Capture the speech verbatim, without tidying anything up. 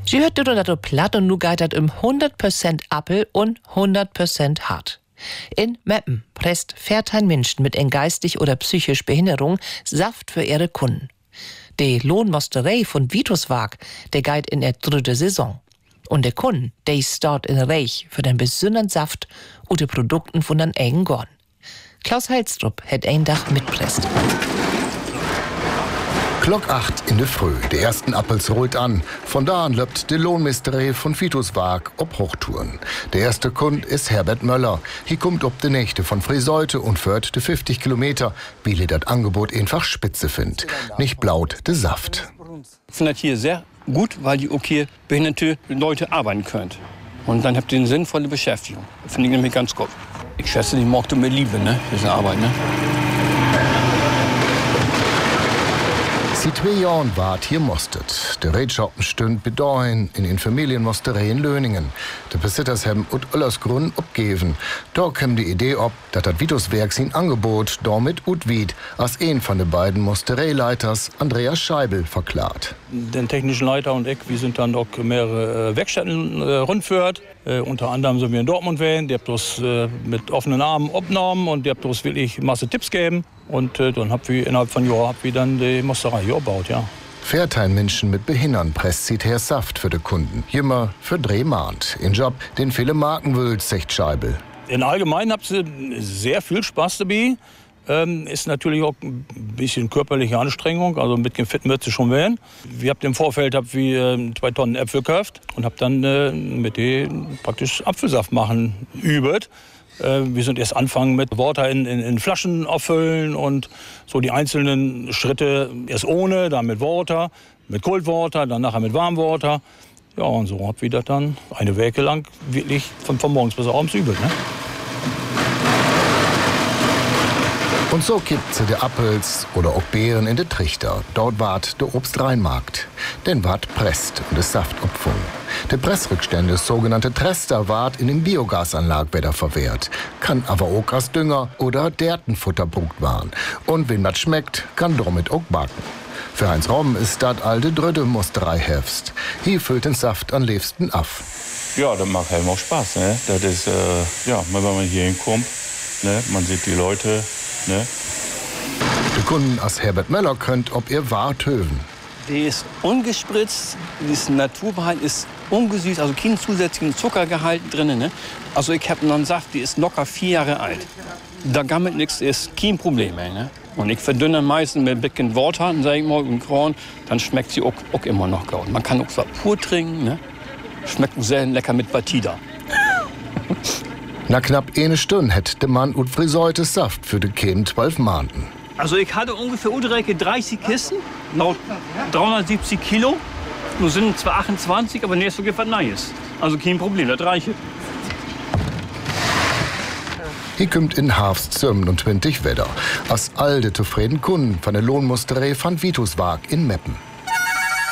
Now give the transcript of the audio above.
Sie hört das platt und nu geht das um hundert Prozent Appel und hundert Prozent hart. In Meppen presst vierzehn Menschen mit en geistig oder psychisch Behinderung Saft für ihre Kunden. Die Lohnmosterei von Vituswag, der geht in der dritte Saison. Und der Kunden, der steht in Reich für den besonderen Saft und die Produkten von den eigenen Gorn. Klaus Heilstrup hat ein Dach mitpresst. Glock acht in der Früh, die ersten Appels rollt an. Von da an löppt die Lohnmisterei von Vituswag ob Hochtouren. Der erste Kund ist Herbert Möller. Hier kommt ob die Nächte von Friseute und fährt die fünfzig Kilometer, weil er das Angebot einfach spitze findet. Nicht blaut der Saft. Ich finde das hier sehr gut, weil die auch hier behinderte Leute arbeiten können. Und dann habt ihr eine sinnvolle Beschäftigung. Finde ich nämlich ganz gut. Ich schätze, die mochte mir lieben, ne? Diese Arbeit, ne? Seit zwei Jahren wart hier mostet. Der Rätschappen stünd bedeuen in den Familienmosterei in Löningen. Die Besitzers haben ut alles Grund abgeben. Da kam die Idee ob, dass das Vituswerk sein Angebot damit utwied, als ein von den beiden Mostereileiters, Andreas Scheibel, verklart. Den technischen Leiter und ich, wir sind dann auch mehrere äh, Werkstätten äh, rundführt. Äh, unter anderem sind wir in Dortmund wählen. Die habt uns äh, mit offenen Armen abgenommen und die habt uns wirklich Masse Tipps gegeben. Und äh, dann habt wir innerhalb von Jahren habt wir dann die Mosterei hier gebaut, ja. vierzehn Menschen mit Behindern presst sieht her Saft für die Kunden. Jümmer für Drehmahnt. Ein Job, den viele Marken will, sagt Scheibel. In allgemein habt ihr sehr viel Spaß dabei. Ähm, ist natürlich auch ein bisschen körperliche Anstrengung, also mit dem Fit wird es schon werden. Wir habt im Vorfeld habt wir äh, zwei Tonnen Äpfel gekauft und habt dann äh, mit denen praktisch Apfelsaft machen übt. Äh, wir sind erst anfangen mit Wasser in, in, in Flaschen auffüllen und so die einzelnen Schritte erst ohne, dann mit Wasser, mit Coldwater, dann nachher mit Warmwater. Ja, und so habt wir das dann eine Woche lang wirklich von, von morgens bis abends übel, ne? Und so kippt sie die Appels oder auch Beeren in den Trichter. Dort wart der Obstreinmarkt. Den wart presst und das Saft abfung. Der Pressrückstände, das sogenannte Trester, ward in den Biogasanlagen wieder verwehrt. Kann aber auch als Dünger oder Dertenfutter brugt waren. Und wenn das schmeckt, kann damit auch backen. Für Heinz Robben ist das alte dritte Mosterei Herbst. Hier füllt den Saft am liebsten ab. Ja, das macht halt auch Spaß, ne? Das ist, äh, ja, wenn man hier hinkommt, ne? Man sieht die Leute, ne? Die Kunden als Herbert Möller könnt ob ihr wart höven. Die ist ungespritzt, dieses Naturbehalten ist ungesüßt, also kein zusätzlichen Zuckergehalt drin. Ne? Also ich habe noch einen Saft, die ist locker vier Jahre alt. Da gammelt nichts, ist kein Problem mehr. Ne? Und ich verdünne meistens mit ein bisschen Wasser, sag ich mal, und Korn, dann schmeckt sie auch, auch immer noch gut. Man kann auch zwar pur trinken, ne? Schmeckt sehr lecker mit Batida. Na knapp eine Stunde hätte der Mann und Friseute Saft für die Kind zwölf Monaten. Also ich hatte ungefähr Udreke dreißig Kisten, laut dreihundertsiebzig Kilo. Nur sind zwar achtundzwanzig, aber nicht so was Neues. Also kein Problem, das reicht. Hier kommt in Herbst siebenundzwanzig Wetter. Als alte zufrieden Kunden von der Lohnmusterei von Vituswag in Meppen.